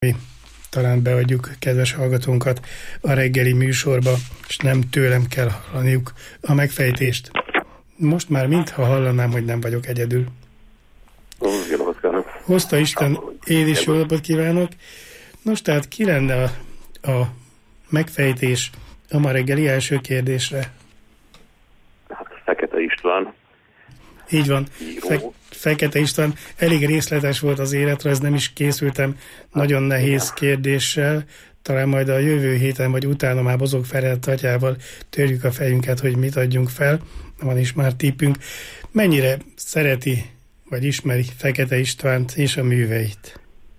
Talán beadjuk kedves hallgatónkat a reggeli műsorba, és nem tőlem kell hallaniuk a megfejtést. Most már mintha hallanám, hogy nem vagyok egyedül. Hozta Isten, én is jó napot kívánok. Nos, tehát ki lenne a megfejtés a ma reggeli első kérdésre? Hát Fekete István. Így van. Fekete István. Elég részletes volt az életrajz, nem is készültem nagyon nehéz kérdéssel. Talán majd a jövő héten, vagy utána már Bozog Ferelt atyával törjük a fejünket, hogy mit adjunk fel. Van is már tippünk. Mennyire szereti, vagy ismeri Fekete Istvánt és a műveit?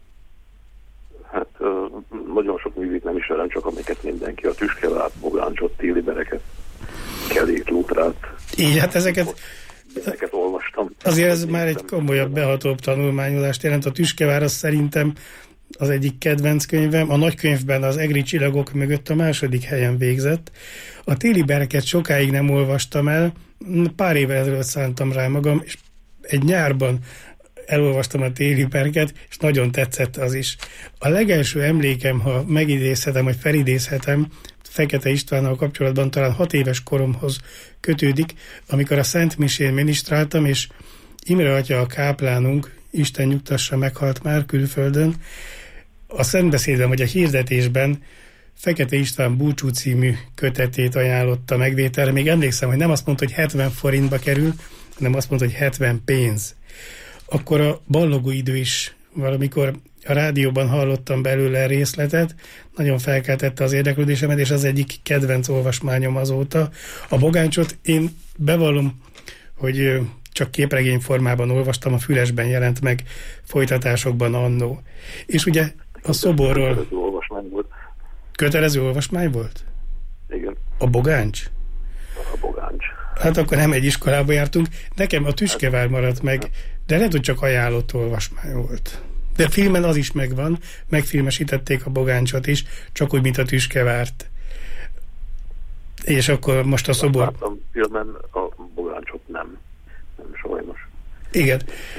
Hát nagyon sok művét nem ismerem, csak amiket mindenki. A Tüskevát, Bogáncsot, Téli Bereket, Kelét, Lútrát. Így, hát ezeket olvastam. Azért ez már egy komolyabb, behatóbb tanulmányozást jelent. A Tüskevár az szerintem az egyik kedvenc könyvem. A nagykönyvben az Egri csillagok mögött a második helyen végzett. A Téli Bereket sokáig nem olvastam el. Pár évvel ezelőtt szántam rá magam, és egy nyárban elolvastam a Téli Bereket, és nagyon tetszett az is. A legelső emlékem, ha megidézhetem, vagy felidézhetem, Fekete Istvánnal kapcsolatban talán 6 éves koromhoz kötődik, amikor a Szent Misén minisztráltam, és Imre atya, a káplánunk, Isten nyugtassa, meghalt már külföldön, a szentbeszédben vagy a hirdetésben Fekete István Búcsú című kötetét ajánlotta megvételre. Még emlékszem, hogy nem azt mondta, hogy 70 forintba kerül, hanem azt mondta, hogy 70 pénz. Akkor a ballogó idő is valamikor a rádióban hallottam belőle részletet, nagyon felkeltette az érdeklődésemet, és az egyik kedvenc olvasmányom azóta. A Bogáncsot én bevallom, hogy csak képregény formában olvastam, a Fülesben jelent meg folytatásokban annó. És ugye a szoborról... Kötelező olvasmány volt. Kötelező olvasmány volt? Igen. A Bogáncs? A Bogáncs. Hát akkor nem egy iskolába jártunk. Nekem a Tüskevár maradt meg, de lehet, hogy csak ajánlott olvasmány volt. De filmen az is megvan, megfilmesítették a Bogáncsot is, csak úgy, mint a Tüskevárt. És akkor most a szobor... Láttam filmen, a Bogáncsot nem sajnos. Igen.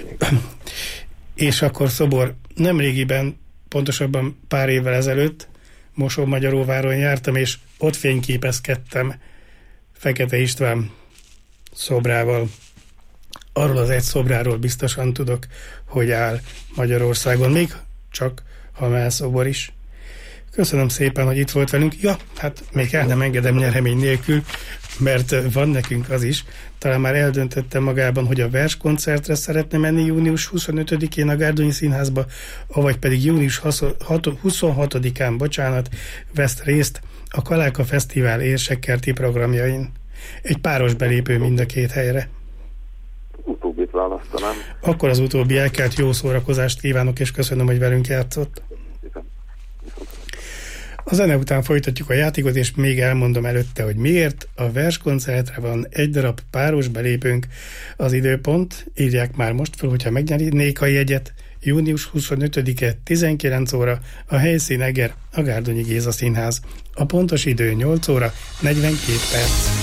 És akkor szobor nemrégiben, pontosabban pár évvel ezelőtt Mosonmagyaróváron jártam, és ott fényképezkedtem Fekete István szobrával. Arról az egy szobráról biztosan tudok, hogy áll Magyarországon, még csak Hamel szobor is. Köszönöm szépen, hogy itt volt velünk. Ja, hát még el nem engedem nyeremény nélkül, mert van nekünk az is. Talán már eldöntöttem magában, hogy a verskoncertre szeretne menni június 25-én a Gárdonyi Színházba, avagy pedig június 26-án, vesz részt a Kaláka Fesztivál érsekkerti programjain. Egy páros belépő mind a két helyre. Utóbbit választanám. Akkor az utóbbi elkelt, jó szórakozást kívánok, és köszönöm, hogy velünk játszott. A zene után folytatjuk a játékot, és még elmondom előtte, hogy miért. A verskoncertre van egy darab páros belépőnk. Az időpont, írják már most fel, hogyha megnyernék a jegyet, június 25-e 19 óra, a helyszín Eger, a Gárdonyi Géza Színház. A pontos idő 8 óra 42 perc.